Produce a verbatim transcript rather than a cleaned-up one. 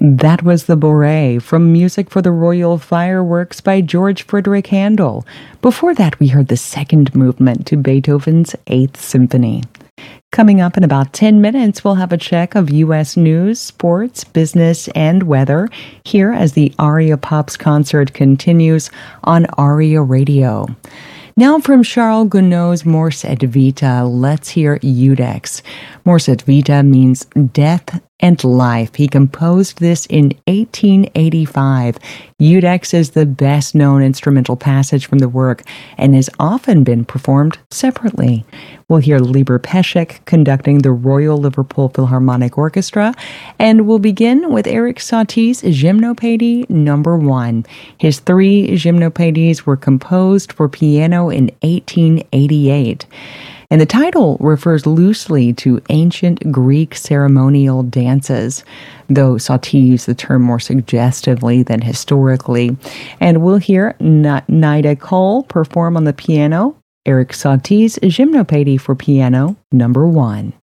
That was the Bourrée from Music for the Royal Fireworks by George Frederick Handel. Before that, we heard the second movement to Beethoven's Eighth Symphony. Coming up in about ten minutes, we'll have a check of U S news, sports, business, and weather here as the Aria Pops concert continues on Aria Radio. Now from Charles Gounod's Mors et Vita, let's hear Iudex. Mors et Vita means death and life. He composed this in eighteen eighty-five. Iudex is the best-known instrumental passage from the work and has often been performed separately. We'll hear Liber Peshek conducting the Royal Liverpool Philharmonic Orchestra, and we'll begin with Erik Satie's Gymnopédie number one. His three Gymnopédies were composed for piano in eighteen eighty-eight. And the title refers loosely to ancient Greek ceremonial dances, though Satie used the term more suggestively than historically. And we'll hear Nida Cole perform on the piano, Erik Satie's Gymnopédie for piano number one.